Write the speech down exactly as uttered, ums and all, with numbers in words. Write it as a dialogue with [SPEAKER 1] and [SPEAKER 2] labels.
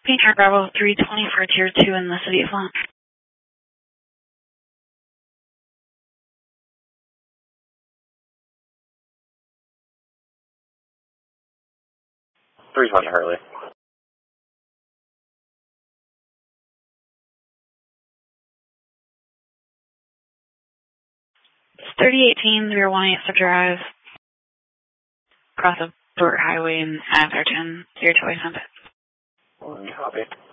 [SPEAKER 1] Pink Air Bravo three twenty for Tier two in the city of Flint.
[SPEAKER 2] three twenty Hurley.
[SPEAKER 1] It's thirty eighteen, zero one eight Sub Drive. Across the Burt Highway in Atherton, zero two eight hundred.
[SPEAKER 2] Copy.